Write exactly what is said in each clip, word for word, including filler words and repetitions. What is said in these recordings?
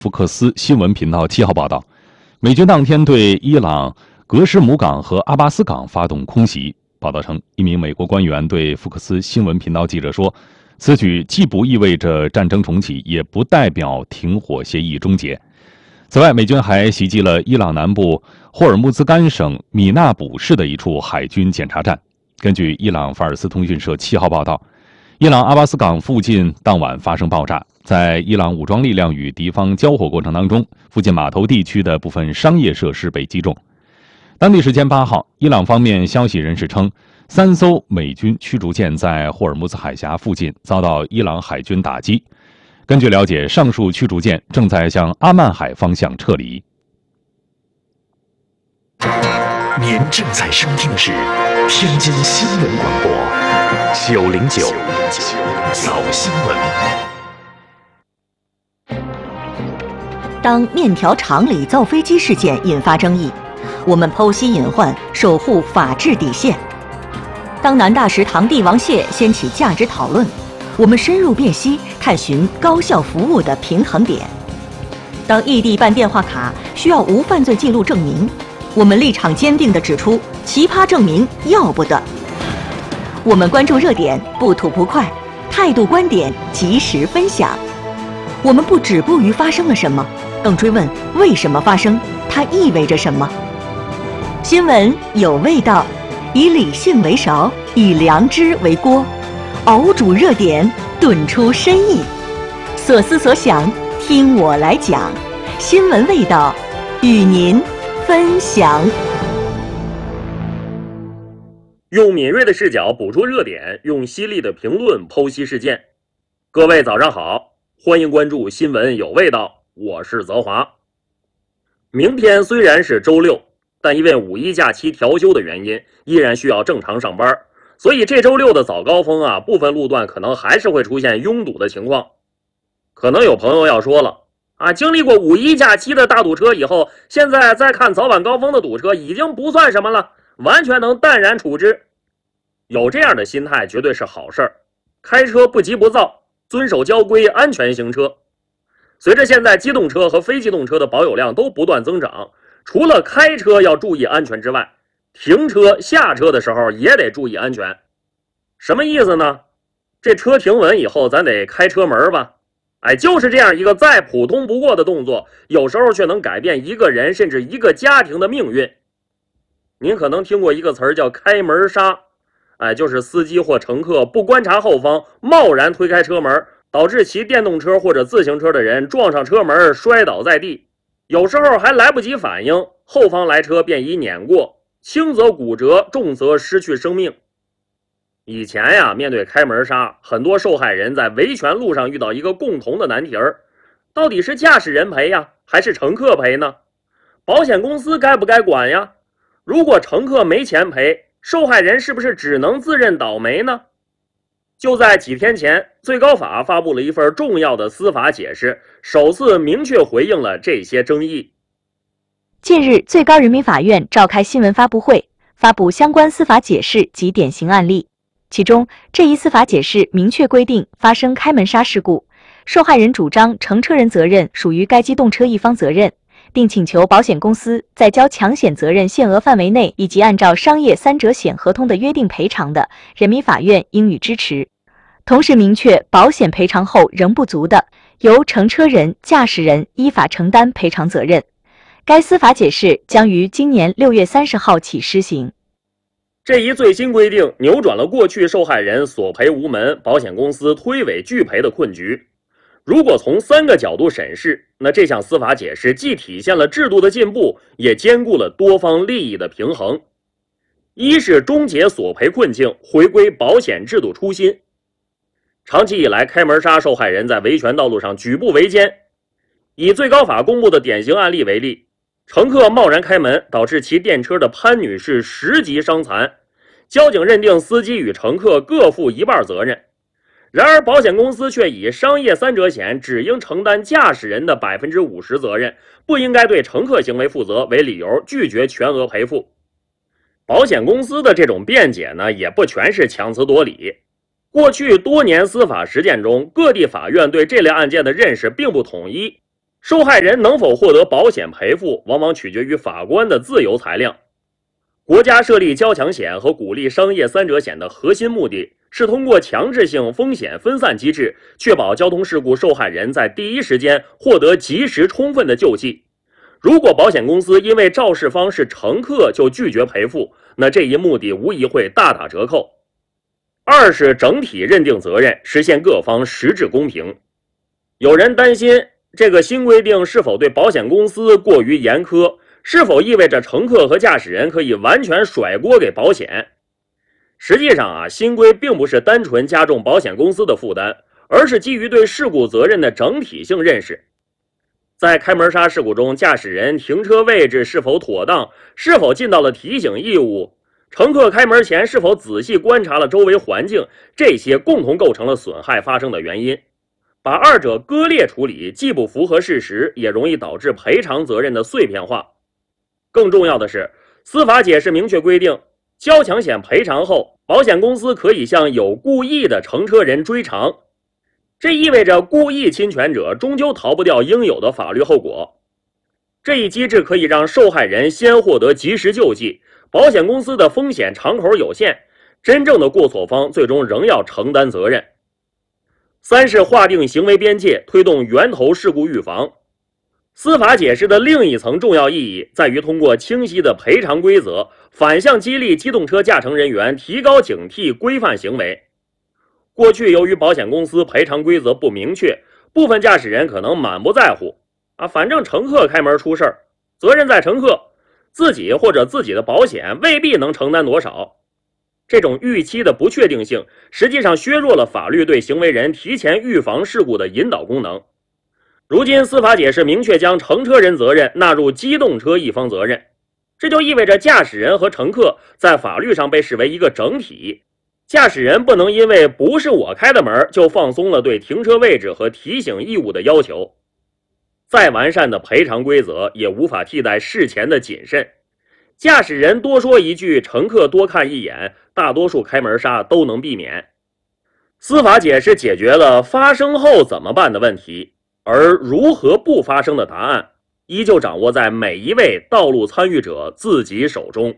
福克斯新闻频道七号报道，美军当天对伊朗格什姆港和阿巴斯港发动空袭。报道称，一名美国官员对福克斯新闻频道记者说，此举既不意味着战争重启，也不代表停火协议终结。此外，美军还袭击了伊朗南部霍尔木兹干省米纳卜市的一处海军检查站。根据伊朗法尔斯通讯社七号报道，伊朗阿巴斯港附近当晚发生爆炸，在伊朗武装力量与敌方交火过程当中，附近码头地区的部分商业设施被击中。当地时间八号，伊朗方面消息人士称，三艘美军驱逐舰在霍尔木兹海峡附近遭到伊朗海军打击。根据了解，上述驱逐舰正在向阿曼海方向撤离。 您正在收听的是天津新闻广播九零九早新闻。 当面条厂里造飞机事件引发争议，我们剖析隐患，守护法治底线。当南大食堂帝王蟹掀起价值讨论，我们深入辨析，探寻高效服务的平衡点。当异地办电话卡需要无犯罪记录证明，我们立场坚定地指出，奇葩证明要不得。我们关注热点，不吐不快，态度观点及时分享。我们不止步于发生了什么，更追问为什么发生，它意味着什么。新闻有味道，以理性为勺，以良知为锅，熬煮热点，炖出深意。所思所想，听我来讲。新闻味道，与您分享。 用敏锐的视角捕捉热点，用犀利的评论剖析事件。各位早上好，欢迎关注新闻有味道，我是泽华。明天虽然是周六，但因为五一假期调休的原因，依然需要正常上班，所以这周六的早高峰啊，部分路段可能还是会出现拥堵的情况。可能有朋友要说了啊，经历过五一假期的大堵车以后，现在再看早晚高峰的堵车已经不算什么了，完全能淡然处之。有这样的心态绝对是好事儿，开车不急不躁，遵守交规，安全行车。随着现在机动车和非机动车的保有量都不断增长，除了开车要注意安全之外，停车下车的时候也得注意安全。什么意思呢？这车停稳以后，咱得开车门吧。哎，就是这样一个再普通不过的动作，有时候却能改变一个人甚至一个家庭的命运。您可能听过一个词儿叫开门杀，哎，就是司机或乘客不观察后方，贸然推开车门，导致骑电动车或者自行车的人撞上车门，摔倒在地。有时候还来不及反应，后方来车便已碾过，轻则骨折，重则失去生命。以前呀，面对开门杀，很多受害人在维权路上遇到一个共同的难题儿，到底是驾驶人赔呀，还是乘客赔呢？保险公司该不该管呀？如果乘客没钱赔，受害人是不是只能自认倒霉呢？就在几天前，最高法发布了一份重要的司法解释，首次明确回应了这些争议。 近日，最高人民法院召开新闻发布会，发布相关司法解释及典型案例。其中，这一司法解释明确规定，发生开门杀事故，受害人主张乘车人责任属于该机动车一方责任，并请求保险公司在交强险责任限额范围内以及按照商业三者险合同的约定赔偿的，人民法院应予支持。同时明确，保险赔偿后仍不足的，由乘车人、驾驶人依法承担赔偿责任。该司法解释将于今年六月三十号起施行。 这一最新规定扭转了过去受害人索赔无门、保险公司推诿拒赔的困局。如果从三个角度审视，那这项司法解释既体现了制度的进步，也兼顾了多方利益的平衡。一是终结索赔困境，回归保险制度初心。长期以来，开门杀受害人在维权道路上举步维艰。以最高法公布的典型案例为例，乘客贸然开门，导致骑电车的潘女士十级伤残，交警认定司机与乘客各负一半责任。然而保险公司却以商业三者险只应承担驾驶人的 百分之五十 责任，不应该对乘客行为负责为理由，拒绝全额赔付。保险公司的这种辩解呢，也不全是强词夺理。过去多年司法实践中，各地法院对这类案件的认识并不统一。 受害人能否获得保险赔付，往往取决于法官的自由裁量。国家设立交强险和鼓励商业三者险的核心目的是通过强制性风险分散机制，确保交通事故受害人在第一时间获得及时充分的救济。如果保险公司因为肇事方是乘客就拒绝赔付，那这一目的无疑会大打折扣。二是整体认定责任，实现各方实质公平。有人担心这个新规定是否对保险公司过于严苛，是否意味着乘客和驾驶人可以完全甩锅给保险？实际上啊，新规并不是单纯加重保险公司的负担，而是基于对事故责任的整体性认识。在开门刹事故中，驾驶人停车位置是否妥当，是否尽到了提醒义务，乘客开门前是否仔细观察了周围环境，这些共同构成了损害发生的原因。把二者割裂处理，既不符合事实，也容易导致赔偿责任的碎片化。更重要的是，司法解释明确规定，交强险赔偿后，保险公司可以向有故意的乘车人追偿。这意味着故意侵权者终究逃不掉应有的法律后果。这一机制可以让受害人先获得及时救济，保险公司的风险敞口有限，真正的过错方最终仍要承担责任。三是划定行为边界，推动源头事故预防。司法解释的另一层重要意义在于通过清晰的赔偿规则，反向激励机动车驾乘人员提高警惕，规范行为。过去由于保险公司赔偿规则不明确，部分驾驶人可能满不在乎啊，反正乘客开门出事儿，责任在乘客，自己或者自己的保险未必能承担多少。这种预期的不确定性，实际上削弱了法律对行为人提前预防事故的引导功能。如今司法解释明确将乘车人责任纳入机动车一方责任，这就意味着驾驶人和乘客在法律上被视为一个整体。驾驶人不能因为不是我开的门就放松了对停车位置和提醒义务的要求。再完善的赔偿规则也无法替代事前的谨慎。驾驶人多说一句，乘客多看一眼，大多数开门刹都能避免。司法解释解决了发生后怎么办的问题，而如何不发生的答案，依旧掌握在每一位道路参与者自己手中。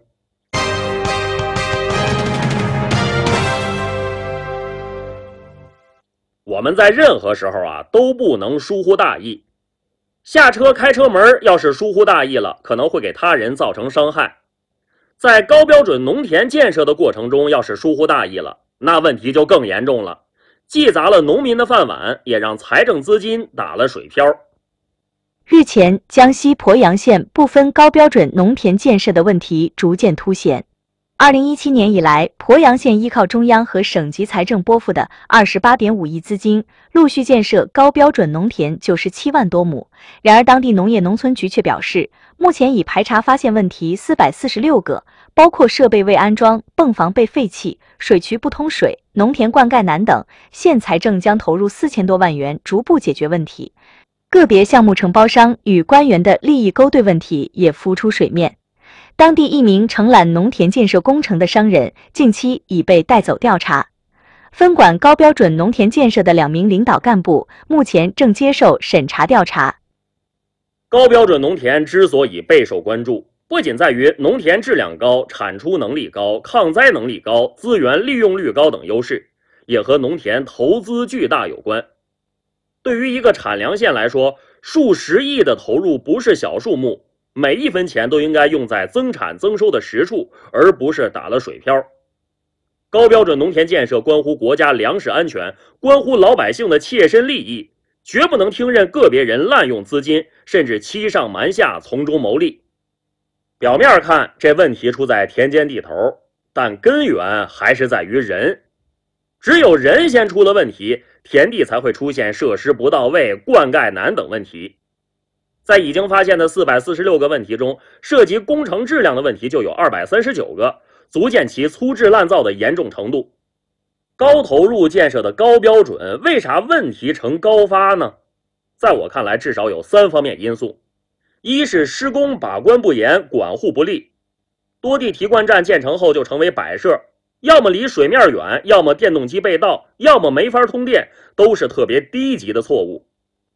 我们在任何时候啊都不能疏忽大意。下车开车门要是疏忽大意了，可能会给他人造成伤害。在高标准农田建设的过程中，要是疏忽大意了，那问题就更严重了，既砸了农民的饭碗，也让财政资金打了水漂。 日前，江西鄱阳县部分高标准农田建设的问题逐渐凸显。二零一七年以来，鄱阳县依靠中央和省级财政拨付的 二十八点五亿资金，陆续建设高标准农田九十七万多亩。然而，当地农业农村局却表示，目前已排查发现问题四百四十六个，包括设备未安装、泵房被废弃、水渠不通水、农田灌溉难等。县财政将投入四千多万元逐步解决问题。个别项目承包商与官员的利益勾兑问题也浮出水面。当地一名承揽农田建设工程的商人近期已被带走调查，分管高标准农田建设的两名领导干部目前正接受审查调查。 高标准农田之所以备受关注，不仅在于农田质量高、产出能力高、抗灾能力高、资源利用率高等优势，也和农田投资巨大有关。对于一个产粮县来说，数十亿的投入不是小数目，每一分钱都应该用在增产增收的实处，而不是打了水漂。高标准农田建设关乎国家粮食安全，关乎老百姓的切身利益，绝不能听任个别人滥用资金，甚至欺上瞒下，从中牟利。表面看这问题出在田间地头，但根源还是在于人。只有人先出了问题，田地才会出现设施不到位、灌溉难等问题。在已经发现的四百四十六个问题中，涉及工程质量的问题就有二百三十九个，足见其粗制滥造的严重程度。高投入建设的高标准，为啥问题呈高发呢？在我看来，至少有三方面因素：一是施工把关不严，管护不力，多地提灌站建成后就成为摆设，要么离水面远，要么电动机被盗，要么没法通电，都是特别低级的错误。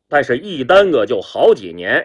但是一耽搁就好几年，